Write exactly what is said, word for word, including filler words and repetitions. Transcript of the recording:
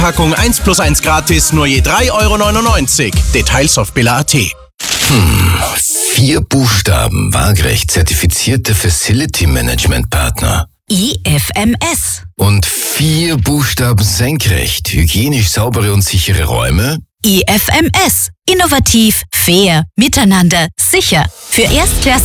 Packung eins plus eins gratis, nur je drei Euro neunundneunzig. Details auf billa punkt at. Hm, vier Buchstaben, waagrecht zertifizierte Facility Management Partner. I F M S. Und vier Buchstaben senkrecht, hygienisch saubere und sichere Räume. I F M S. Innovativ, fair, miteinander, sicher. Für Erstklasse